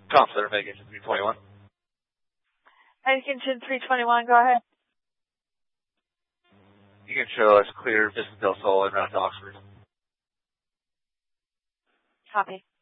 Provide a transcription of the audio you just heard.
Consular Vacation 321. Vacation 321, go ahead. You can show us clear Vista del Sol and route to Oxford. Copy.